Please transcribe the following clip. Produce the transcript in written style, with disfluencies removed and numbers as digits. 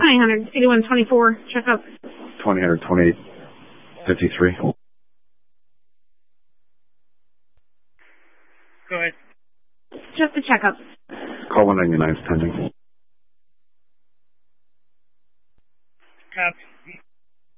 2000, 8124, check up. 2000, 2853. Go ahead. Just a checkup. Call 199 is pending.